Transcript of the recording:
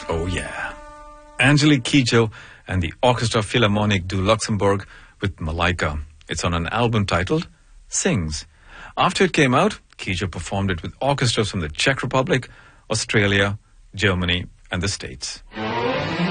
Oh, yeah. Angelique Kidjo and the Orchestra Philharmonique du Luxembourg with Malaika. It's on an album titled Sings. After it came out, Kidjo performed it with orchestras from the Czech Republic, Australia, Germany, and the States.